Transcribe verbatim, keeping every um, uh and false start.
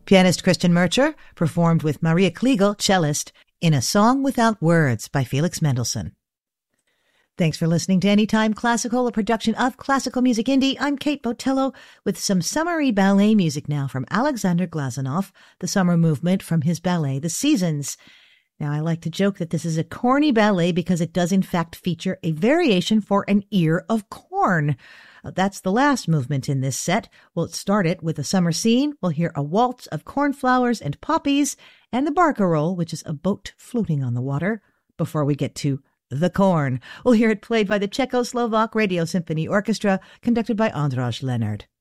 Pianist Christian Murcher performed with Maria Kliegel, cellist, in A Song Without Words by Felix Mendelssohn. Thanks for listening to Anytime Classical, a production of Classical Music Indie. I'm Kate Botello with some summery ballet music now from Alexander Glazunov, the summer movement from his ballet, The Seasons. Now, I like to joke that this is a corny ballet because it does in fact feature a variation for an ear of corn. Uh, that's the last movement in this set. We'll start it with a summer scene. We'll hear a waltz of cornflowers and poppies and the barcarolle, which is a boat floating on the water, before we get to the corn. We'll hear it played by the Czechoslovak Radio Symphony Orchestra, conducted by Andras Leonard.